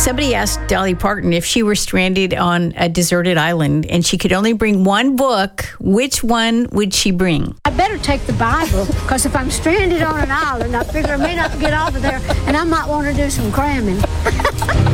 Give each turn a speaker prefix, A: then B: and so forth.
A: Somebody asked Dolly Parton if she were stranded on a deserted island and she could only bring one book, which one would she bring?
B: I better take the Bible, because if I'm stranded on an island, I figure I may not get off of there, and I might want to do some cramming.